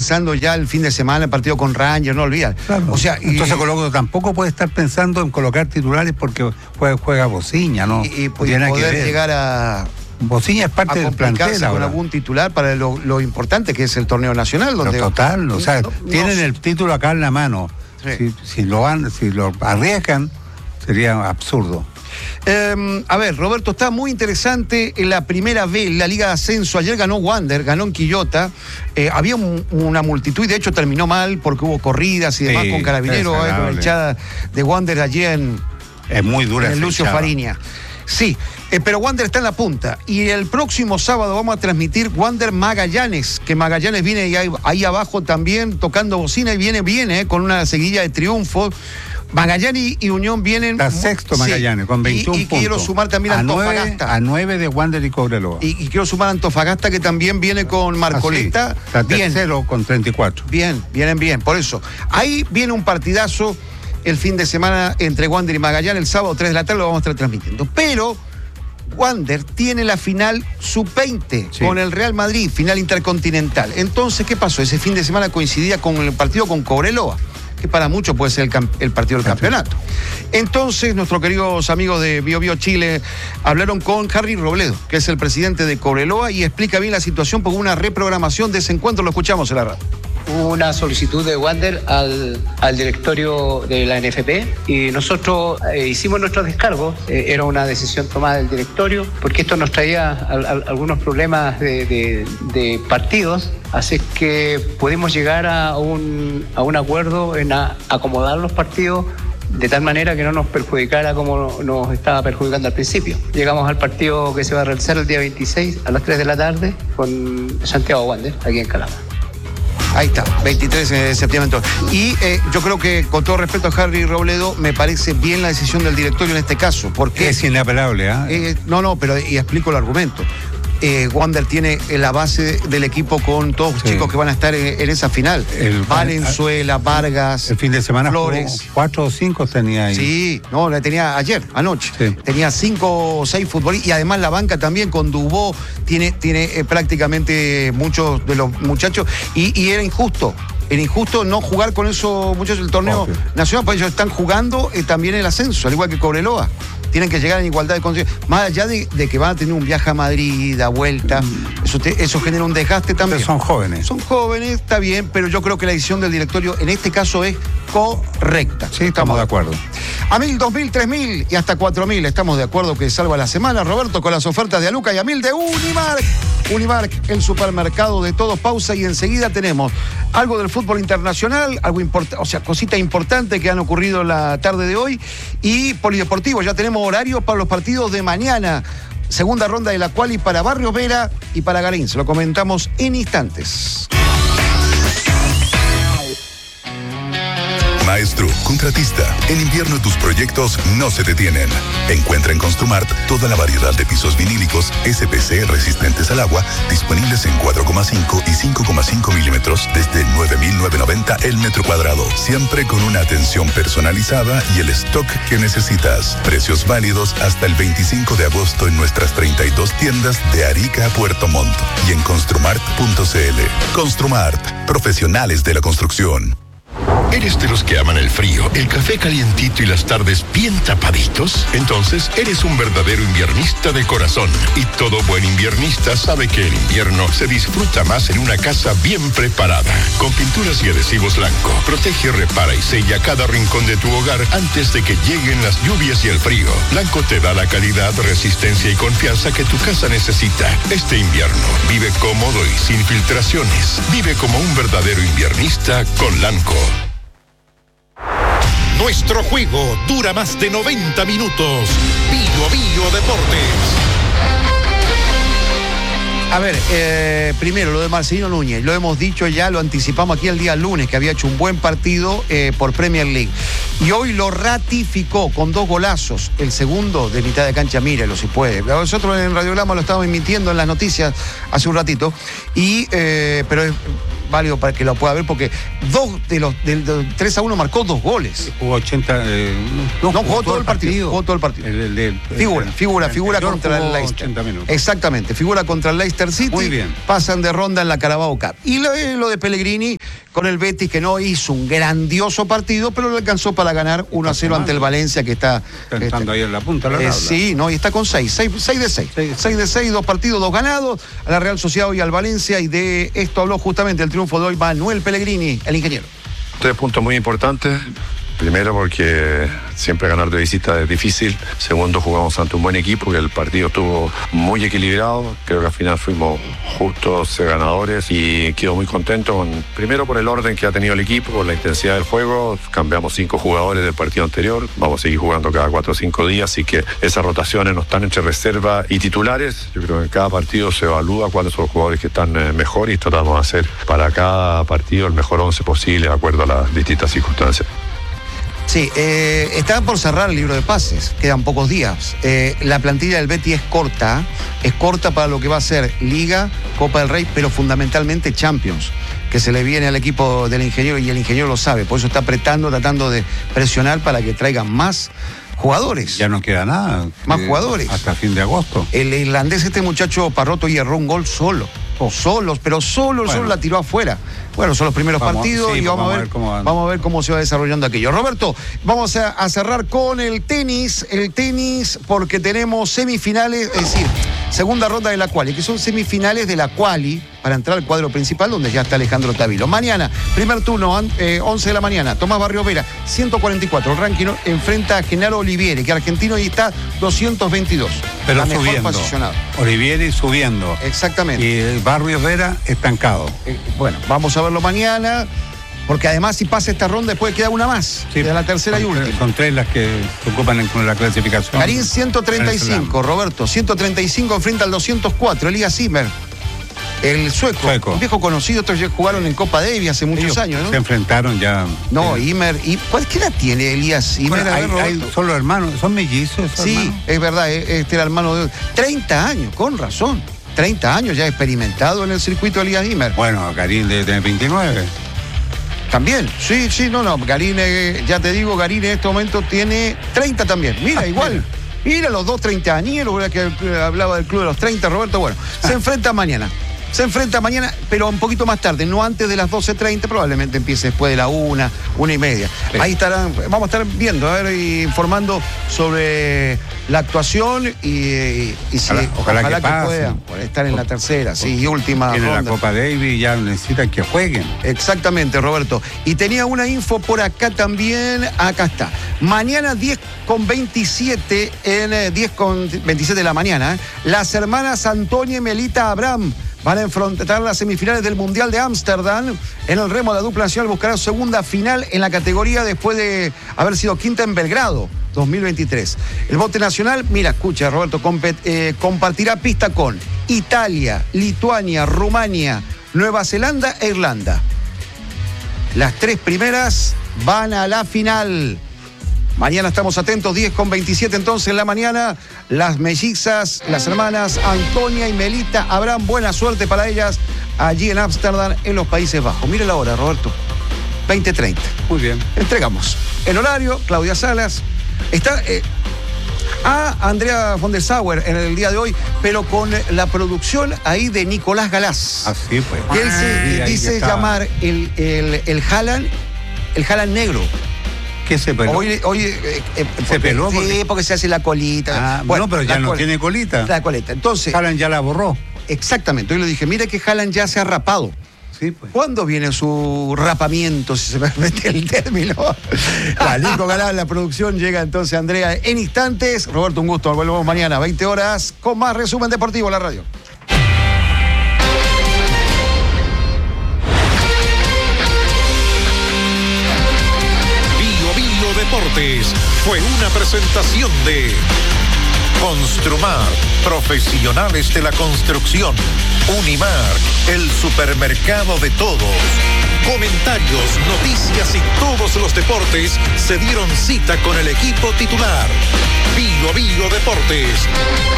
pensando ya el fin de semana, el partido con Rangers, no olvidan. Claro. O sea, entonces Colo-Colo tampoco puede estar pensando en colocar titulares porque juega Bociña, ¿no? Y poder llegar a... Bociña es parte del plantel con algún titular para lo importante que es el torneo nacional. Donde total, o sea, tienen el título acá en la mano. Sí. Si lo arriesgan, sería absurdo. A ver, Roberto, está muy interesante en la primera B, la Liga de Ascenso. Ayer ganó Wander, ganó en Quillota. Había una multitud y de hecho terminó mal porque hubo corridas y demás con Carabineros, con la hinchada de Wander allí es muy dura en Lucio Fariña. Sí, pero Wander está en la punta. Y el próximo sábado vamos a transmitir Wander Magallanes, que Magallanes viene ahí abajo también tocando bocina y viene con una seguidilla de triunfos. Magallanes y Unión vienen... Está sexto Magallanes, con 21 puntos. Y quiero sumar también a Antofagasta. A 9 de Wander y Cobreloa. Y quiero sumar a Antofagasta, que también viene con Marcoleta. Está tercero con 34. Vienen bien. Por eso, ahí viene un partidazo el fin de semana entre Wander y Magallanes. El sábado 3 de la tarde lo vamos a estar transmitiendo. Pero Wander tiene la final sub-20 con el Real Madrid, final intercontinental. Entonces, ¿qué pasó? Ese fin de semana coincidía con el partido con Cobreloa, que para muchos puede ser el partido del campeonato. Entonces, nuestros queridos amigos de BioBio Chile hablaron con Harry Robledo, que es el presidente de Cobreloa, y explica bien la situación por una reprogramación de ese encuentro. Lo escuchamos en la radio. Una solicitud de Wander al directorio de la NFP y nosotros hicimos nuestro descargo. Era una decisión tomada del directorio porque esto nos traía algunos problemas de partidos, así que pudimos llegar a un acuerdo en acomodar los partidos de tal manera que no nos perjudicara como nos estaba perjudicando al principio. Llegamos al partido que se va a realizar el día 26 a las 3 de la tarde con Santiago Wander, aquí en Calama. Ahí está, 23 de septiembre. Y yo creo que, con todo respeto a Harry Robledo, me parece bien la decisión del directorio en este caso. Porque es inapelable, ¿eh? Pero explico el argumento. Wander tiene la base del equipo con todos los chicos que van a estar en esa final. Valenzuela, Vargas, el fin de semana Flores. 4 o 5 tenía ahí. Sí, la tenía ayer, anoche. Sí. Tenía 5 o 6 futbolistas y además la banca también con Dubó tiene prácticamente muchos de los muchachos y era injusto. Era injusto no jugar con esos muchachos el torneo nacional, porque ellos están jugando también el ascenso, al igual que Cobreloa. Tienen que llegar en igualdad de condiciones. Más allá de que van a tener un viaje a Madrid, a vuelta, eso genera un desgaste también. Pero son jóvenes. Son jóvenes, está bien, pero yo creo que la decisión del directorio en este caso es correcta. Sí, estamos de acuerdo. A 1.000, 2.000, 3.000 y hasta 4.000 estamos de acuerdo que salva la semana. Roberto, con las ofertas de Aluca y a 1.000 de Unimark. Unimark, el supermercado de todos. Pausa y enseguida tenemos algo del fútbol internacional, algo cositas importantes que han ocurrido la tarde de hoy, y polideportivo. Ya tenemos horario para los partidos de mañana. Segunda ronda de la quali para Barrio Vera y para Garín. Se lo comentamos en instantes. Maestro, contratista, en invierno tus proyectos no se detienen. Encuentra en Construmart toda la variedad de pisos vinílicos SPC resistentes al agua, disponibles en 4,5 y 5,5 milímetros desde 9.990 el metro cuadrado. Siempre con una atención personalizada y el stock que necesitas. Precios válidos hasta el 25 de agosto en nuestras 32 tiendas de Arica a Puerto Montt y en construmart.cl. Construmart, profesionales de la construcción. ¿Eres de los que aman el frío, el café calientito y las tardes bien tapaditos? Entonces, eres un verdadero inviernista de corazón. Y todo buen inviernista sabe que el invierno se disfruta más en una casa bien preparada. Con pinturas y adhesivos Lanco, protege, repara y sella cada rincón de tu hogar antes de que lleguen las lluvias y el frío. Lanco te da la calidad, resistencia y confianza que tu casa necesita. Este invierno, vive cómodo y sin filtraciones. Vive como un verdadero inviernista con Lanco. Nuestro juego dura más de 90 minutos. BioBio Deportes. A ver, primero lo de Marcelino Núñez, lo hemos dicho ya, lo anticipamos aquí el día lunes, que había hecho un buen partido por Premier League. Y hoy lo ratificó con 2 golazos, el segundo de mitad de cancha, mírelo si puede. Nosotros en Radiograma lo estábamos emitiendo en las noticias hace un ratito, pero es válido para que lo pueda ver porque del 3-1 marcó 2 goles. Jugó 80... jugó todo el partido. Jugó todo el partido. Figura contra el Leicester. Exactamente, figura contra el Leicester City. Muy bien. Pasan de ronda en la Carabao Cup. Y lo de Pellegrini, con el Betis, que no hizo un grandioso partido, pero lo alcanzó para ganar 1-0 ante el Valencia, que está estando ahí en la punta de la tabla. sí, no, y está con 6 de 6. 6 de 6, 2 partidos, 2 ganados, a la Real Sociedad y al Valencia, y de esto habló justamente el triunfo de hoy Manuel Pellegrini, el ingeniero. 3 puntos muy importantes. Primero, porque siempre ganar de visita es difícil. Segundo, jugamos ante un buen equipo, que el partido estuvo muy equilibrado. Creo que al final fuimos justos ganadores y quedo muy contento primero por el orden que ha tenido el equipo, por la intensidad del juego. Cambiamos 5 jugadores del partido anterior. Vamos a seguir jugando cada 4 o 5 días, así que esas rotaciones no están entre reserva y titulares. Yo creo que en cada partido se evalúa cuáles son los jugadores que están mejor y tratamos de hacer para cada partido el mejor 11 posible de acuerdo a las distintas circunstancias. Sí, están por cerrar el libro de pases, quedan pocos días. La plantilla del Betis es corta para lo que va a ser Liga, Copa del Rey, pero fundamentalmente Champions, que se le viene al equipo del ingeniero y el ingeniero lo sabe, por eso está apretando, tratando de presionar para que traigan más jugadores. Ya no queda nada. Más jugadores. Hasta fin de agosto. El irlandés, este muchacho Parroto, y erró un gol solo solo la tiró afuera. Bueno, son los primeros partidos y vamos a ver cómo se va desarrollando aquello. Roberto, vamos a cerrar con el tenis, porque tenemos semifinales, es decir, segunda ronda de la quali, que son semifinales de la quali para entrar al cuadro principal, donde ya está Alejandro Tavilo. Mañana, primer turno, 11 de la mañana, Tomás Barrio Vera, 144. El ranking enfrenta a Genaro Olivieri, que argentino, y está 222. Pero la mejor subiendo. Posicionado. Olivieri subiendo. Exactamente. Y el Barrio Vera estancado. Bueno, vamos a verlo mañana, porque además si pasa esta ronda después queda una más, Sí, queda la tercera y última. Son 3 las que se ocupan en la clasificación. Garín 135, Roberto, 135 enfrenta al 204, Elías Zimmer, el sueco. Un viejo conocido, estos ya jugaron en Copa Davis hace muchos años, ¿no? Se enfrentaron ya. No, Zimmer, ¿qué edad tiene Elías Zimmer? Bueno, son los hermanos, son mellizos. Sí, hermanos. Es verdad, este era hermano de 30 años, con razón. 30 años ya experimentado en el circuito de Elías Zimmer. Bueno, Garín debe tener 29. También, sí, no, Garín, ya te digo, Garín en este momento tiene 30 también. Mira, igual. Mira los dos 30 añeros, que hablaba del club de los 30, Roberto. Bueno, se enfrenta mañana, pero un poquito más tarde, no antes de las 12:30, probablemente empiece después de la 1:30. Sí. Ahí estarán, vamos a estar viendo, informando sobre la actuación y si ojalá que pueda estar en la tercera, y última ronda. ronda. La Copa Davis y ya necesitan que jueguen. Exactamente, Roberto. Y tenía una info por acá también, acá está. Mañana 10:27, en 10:27 de la mañana, las hermanas Antonia y Melita Abraham van a enfrentar las semifinales del Mundial de Ámsterdam. En el remo, la dupla nacional buscará su segunda final en la categoría después de haber sido quinta en Belgrado 2023. El bote nacional, mira, escucha, Roberto, compartirá pista con Italia, Lituania, Rumania, Nueva Zelanda e Irlanda. Las 3 primeras van a la final. Mañana estamos atentos, 10:27 entonces en la mañana. Las mellizas, las hermanas Antonia y Melita Abraham, buena suerte para ellas allí en Ámsterdam, en los Países Bajos. Mire la hora, Roberto, 20:30. Muy bien. Entregamos el horario, Claudia Salas. Está Andrea von der Sauer en el día de hoy, pero con la producción ahí de Nicolás Galás. Así pues. Que él se dice llamar el Haaland negro. ¿Qué se peló? Hoy se peló porque se hace la colita. Bueno, pero ya no tiene colita. La coleta. Entonces, Haaland ya la borró. Exactamente. Hoy le dije, mire que Haaland ya se ha rapado. Sí, pues. ¿Cuándo viene su rapamiento, si se me mete el término? Nico Galán, la producción, llega entonces Andrea en instantes. Roberto, un gusto. Volvemos mañana, 20 horas, con más resumen deportivo en la radio. Deportes fue una presentación de Construmar, profesionales de la construcción. Unimar, el supermercado de todos. Comentarios, noticias y todos los deportes se dieron cita con el equipo titular. Bio Deportes.